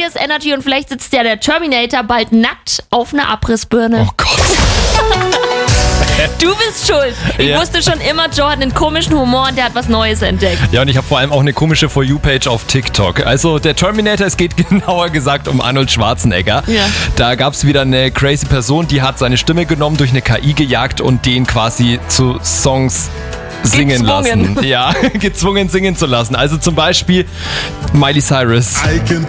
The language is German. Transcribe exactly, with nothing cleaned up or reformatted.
hier ist Energy und vielleicht sitzt ja der Terminator bald nackt auf einer Abrissbirne. Oh Gott. Du bist schuld. Ich Ja. wusste schon immer, Joe hat einen komischen Humor und der hat was Neues entdeckt. Ja, und ich habe vor allem auch eine komische For You-Page auf TikTok. Also der Terminator, es geht genauer gesagt um Arnold Schwarzenegger. Ja. Da gab es wieder eine crazy Person, die hat seine Stimme genommen, durch eine K I gejagt und den quasi zu Songs singen Gezwungen. lassen. Ja, gezwungen singen zu lassen. Also zum Beispiel Miley Cyrus. I can